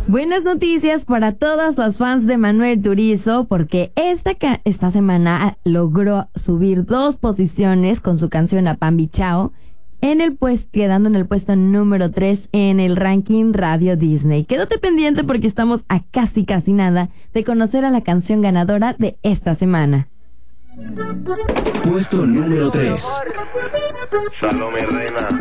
Buenas noticias para todas las fans de Manuel Turizo, porque esta semana logró subir 2 posiciones con su canción Apambichao, quedando en el puesto número 3 en el ranking Radio Disney. Quédate pendiente porque estamos a casi nada de conocer a la canción ganadora de esta semana. Puesto número 3. Salomé Reina.